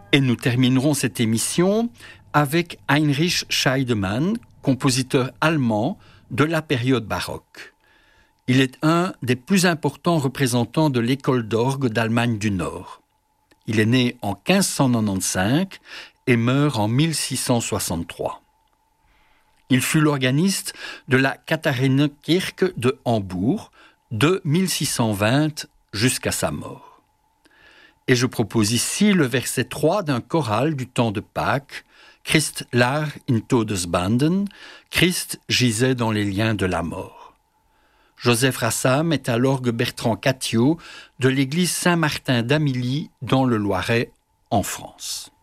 Et nous terminerons cette émission avec Heinrich Scheidemann, compositeur allemand de la période baroque. Il est un des plus importants représentants de l'école d'orgue d'Allemagne du Nord. Il est né en 1595 et meurt en 1663. Il fut l'organiste de la Katharinenkirche de Hambourg de 1620 jusqu'à sa mort. Et je propose ici le verset 3 d'un choral du temps de Pâques, Christ lag in Todesbanden, Christ gisait dans les liens de la mort. Joseph Rassam est à l'orgue Bertrand Cattiot de l'église Saint-Martin d'Amilly dans le Loiret, en France.